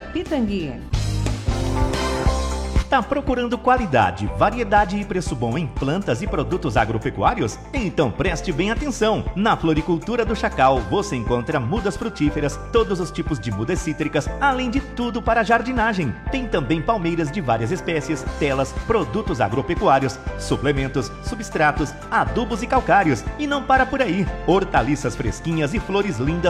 Pitangui. Tá procurando qualidade, variedade e preço bom em plantas e produtos agropecuários? Então preste bem atenção! Na Floricultura do Chacal você encontra mudas frutíferas, todos os tipos de mudas cítricas, além de tudo para jardinagem. Tem também palmeiras de várias espécies, telas, produtos agropecuários, suplementos, substratos, adubos e calcários. E não para por aí! Hortaliças fresquinhas e flores lindas